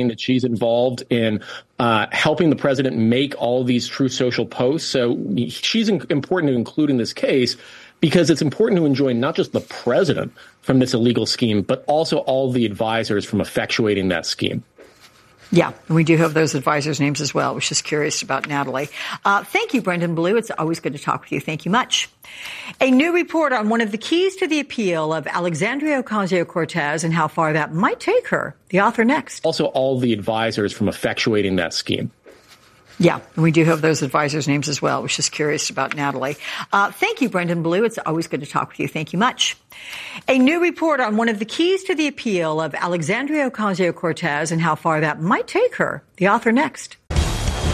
that she's involved in helping the president make all these Truth Social posts. So she's important to include in this case because it's important to enjoin not just the president from this illegal scheme, but also all the advisors from effectuating that scheme. Yeah, we do have those advisors' names as well. I was just curious about Natalie. Thank you, Brendan Blue. It's always good to talk with you. Thank you much. A new report on one of the keys to the appeal of Alexandria Ocasio-Cortez and how far that might take her. The author next. Also, all the advisors from effectuating that scheme. Yeah, we do have those advisors' names as well. I was just curious about Natalie. Thank you, Brendan Blue. It's always good to talk with you. Thank you much. A new report on one of the keys to the appeal of Alexandria Ocasio-Cortez and how far that might take her. The author next.